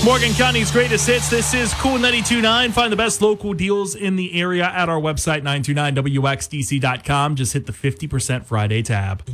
Morgan County's greatest hits. This is Cool 92.9. Find the best local deals in the area at our website, 929wxdc.com. Just hit the 50% Friday tab.